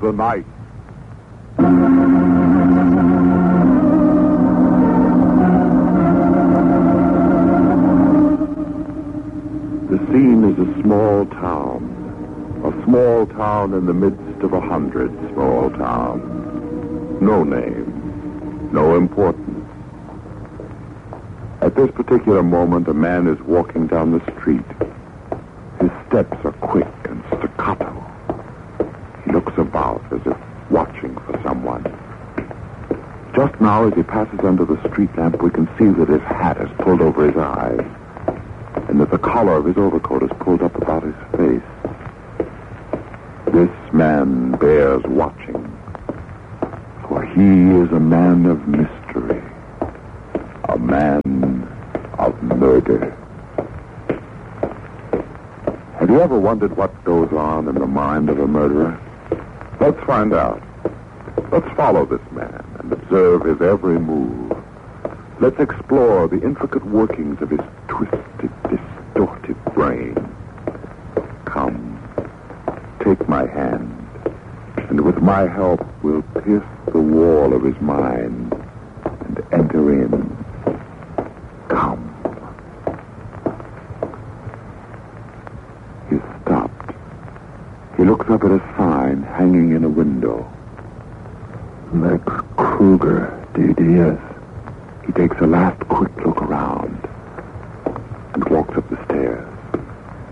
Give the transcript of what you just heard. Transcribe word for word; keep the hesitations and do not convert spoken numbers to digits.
the night. The scene is a small town. A small town in the midst of a hundred small towns. No name. No importance. At this particular moment, a man is walking down the street. His steps are quick and staccato. He looks about as if watching for someone. Just now, as he passes under the street lamp, we can see that his hat is pulled over his eyes, and that the collar of his overcoat is pulled up about his face. This man bears watching, for he is a man of mystery, a man of murder. Have you ever wondered what goes on in the mind of a murderer? Let's find out. Let's follow this man and observe his every move. Let's explore the intricate workings of his twisted, distorted brain. Come, take my hand, and with my help we'll pierce the wall of his mind and enter in. Come. He's stopped. He looks up at a sign hanging in a window. Lex Kruger, D D S. He takes a last quick look around and walks up the stairs.